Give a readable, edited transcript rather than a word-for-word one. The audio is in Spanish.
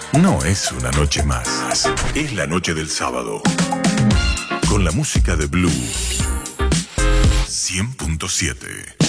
no es una noche más, es la noche del sábado. Con la música de Blue 100.7.